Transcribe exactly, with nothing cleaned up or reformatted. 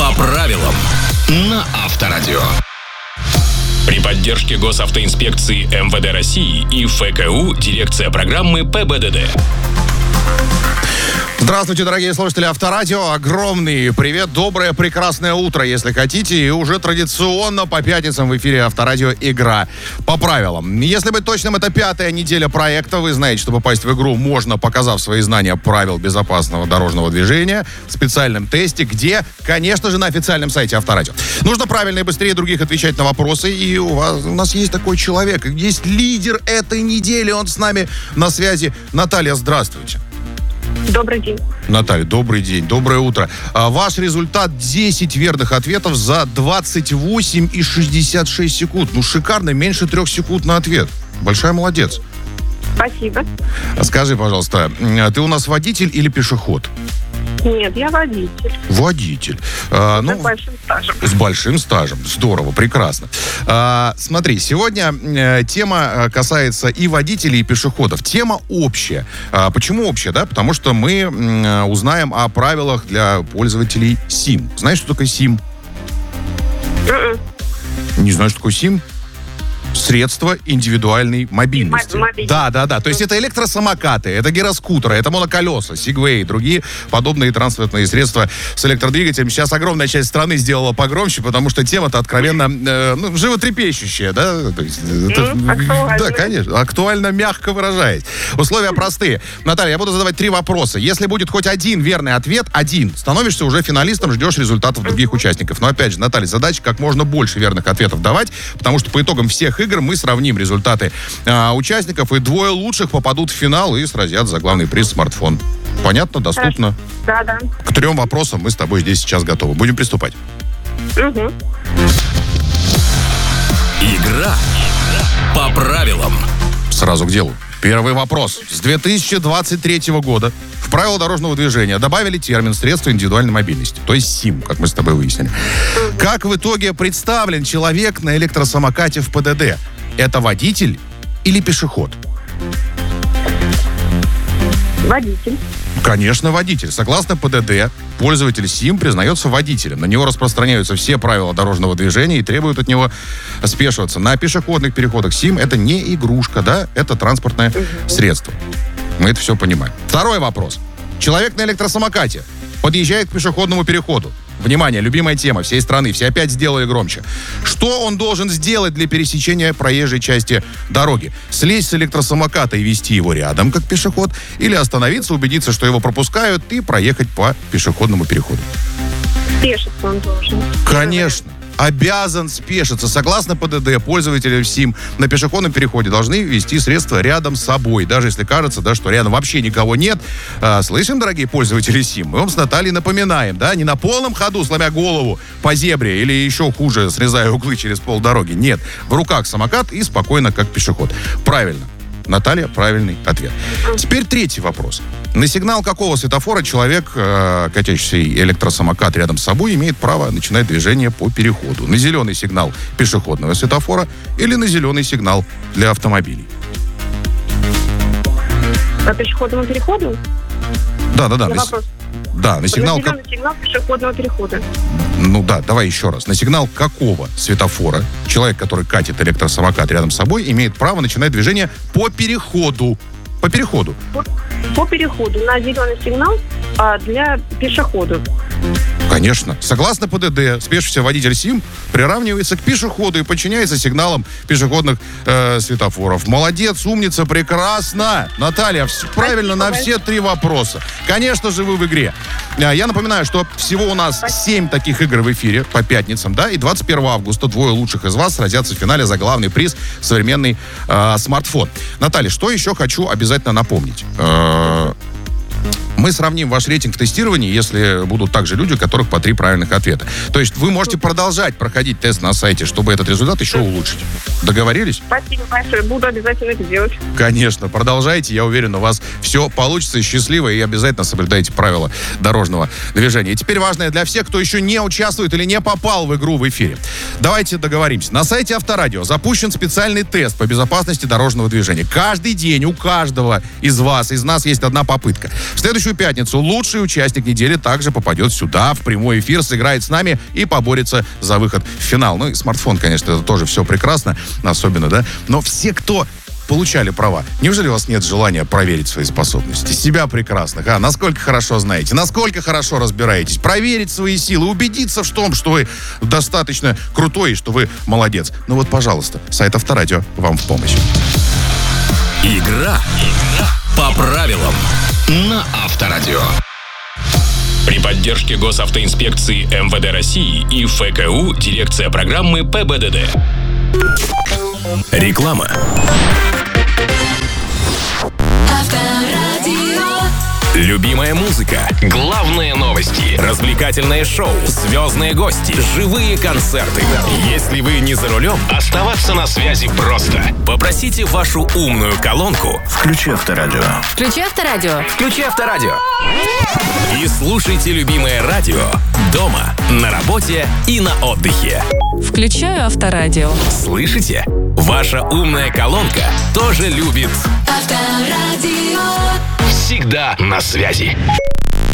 По правилам на Авторадио. При поддержке госавтоинспекции эм вэ дэ России и эф ка у дирекция программы пэ бэ дэ дэ. Здравствуйте, дорогие слушатели Авторадио. Огромный привет, доброе, прекрасное утро, если хотите. И уже традиционно по пятницам в эфире Авторадио игра по правилам. Если быть точным, это пятая неделя проекта. Вы знаете, что попасть в игру можно, показав свои знания правил безопасного дорожного движения в специальном тесте, где, конечно же, на официальном сайте Авторадио. Нужно правильно и быстрее других отвечать на вопросы. И у, вас, у нас есть такой человек, есть лидер этой недели. Он с нами на связи. Наталья, здравствуйте. Добрый день. Наталья, добрый день, доброе утро. А, ваш результат десять верных ответов за двадцать восемь и шестьдесят шесть секунд. Ну, шикарно, меньше трех секунд на ответ. Большая молодец. Спасибо. Скажи, пожалуйста, ты у нас водитель или пешеход? Нет, я водитель. Водитель. А, ну, с большим стажем. С большим стажем. Здорово, прекрасно. А, смотри, сегодня э, тема касается и водителей, и пешеходов. Тема общая. А, почему общая, да? Потому что мы э, узнаем о правилах для пользователей СИМ. Знаешь, что такое СИМ? Mm-mm. Не знаешь, что такое СИМ? Средства индивидуальной мобильности. Мобильность. Да, да, да. То есть это электросамокаты, это гироскутеры, это моноколеса, сигвей и другие подобные транспортные средства с электродвигателем. Сейчас огромная часть страны сделала погромче, потому что тема-то откровенно э, ну, животрепещущая, да? То есть, это, mm, да, конечно. Актуально, мягко выражаясь. Условия простые. Наталья, я буду задавать три вопроса. Если будет хоть один верный ответ, один, становишься уже финалистом, ждешь результатов других участников. Но опять же, Наталья, задача как можно больше верных ответов давать, потому что по итогам всех игр мы сравним результаты а, участников, и двое лучших попадут в финал и сразят за главный приз смартфон. Понятно? Доступно? Да, да. К трем вопросам мы с тобой здесь сейчас готовы. Будем приступать. Угу. Игра по правилам. Сразу к делу. Первый вопрос. С две тысячи двадцать третьего года в правила дорожного движения добавили термин «средства индивидуальной мобильности», то есть СИМ, как мы с тобой выяснили. Как в итоге представлен человек на электросамокате в пэ дэ дэ? Это водитель или пешеход? Водитель. Конечно, водитель. Согласно пэ дэ дэ, пользователь СИМ признается водителем. На него распространяются все правила дорожного движения и требуют от него спешиваться. На пешеходных переходах СИМ это не игрушка, да, это транспортное средство. Мы это все понимаем. Второй вопрос. Человек на электросамокате подъезжает к пешеходному переходу. Внимание, любимая тема всей страны. Все опять сделали громче. Что он должен сделать для пересечения проезжей части дороги? Слезть с электросамоката и вести его рядом, как пешеход? Или остановиться, убедиться, что его пропускают, и проехать по пешеходному переходу? Спешиться он должен. Конечно. Обязан спешиться. Согласно пэ дэ дэ, пользователи СИМ на пешеходном переходе должны вести средства рядом с собой. Даже если кажется, да, что рядом вообще никого нет. А, слышим, дорогие пользователи СИМ? Мы вам с Натальей напоминаем, да, не на полном ходу, сломя голову по зебре или еще хуже, срезая углы через полдороги. Нет. В руках самокат и спокойно, как пешеход. Правильно. Наталья, правильный ответ. Теперь третий вопрос. На сигнал какого светофора человек, э, катящийся электросамокат рядом с собой, имеет право начинать движение по переходу? На зеленый сигнал пешеходного светофора или на зеленый сигнал для автомобилей? По пешеходному переходу? Да, да, да. На На, вопрос. да, на сигнал... На зеленый сигнал пешеходного перехода. Ну да, давай еще раз. На сигнал какого светофора человек, который катит электросамокат рядом с собой, имеет право начинать движение по переходу? По переходу. По, по переходу на зеленый сигнал а, для пешехода. Конечно. Согласно пэ дэ дэ, спешившийся водитель СИМ приравнивается к пешеходу и подчиняется сигналам пешеходных э, светофоров. Молодец, умница, прекрасно. Наталья, все правильно на все три вопроса. Конечно же, вы в игре. Я напоминаю, что всего у нас семь таких игр в эфире по пятницам, да, и двадцать первого августа двое лучших из вас сразятся в финале за главный приз — современный э, смартфон. Наталья, что еще хочу обязательно напомнить? Э, Мы сравним ваш рейтинг в тестировании, если будут также люди, у которых по три правильных ответа. То есть вы можете продолжать проходить тест на сайте, чтобы этот результат еще улучшить. Договорились? Спасибо большое. Буду обязательно это делать. Конечно, продолжайте. Я уверен, у вас все получится счастливо, и обязательно соблюдайте правила дорожного движения. И теперь важное для всех, кто еще не участвует или не попал в игру в эфире. Давайте договоримся. На сайте Авторадио запущен специальный тест по безопасности дорожного движения. Каждый день у каждого из вас, из нас есть одна попытка. В следующую следующую пятницу лучший участник недели также попадет сюда, в прямой эфир, сыграет с нами и поборется за выход в финал. Ну и смартфон, конечно, это тоже все прекрасно, особенно, да? Но все, кто получали права, неужели у вас нет желания проверить свои способности? Себя прекрасных, а? Насколько хорошо знаете, насколько хорошо разбираетесь, проверить свои силы, убедиться в том, что вы достаточно крутой и что вы молодец. Ну вот, пожалуйста, сайт Авторадио вам в помощь. Игра, Игра по правилам на Авторадио. При поддержке госавтоинспекции МВД России и ФКУ дирекция программы ПБДД. Реклама. Любимая музыка, главные новости, развлекательное шоу, звездные гости, живые концерты. Если вы не за рулем, оставаться на связи просто. Попросите вашу умную колонку «Включи Авторадио». Включи Авторадио. Включи Авторадио. И слушайте любимое радио дома, на работе и на отдыхе. Включаю Авторадио. Слышите? Ваша умная колонка тоже любит Авторадио. Всегда на связи.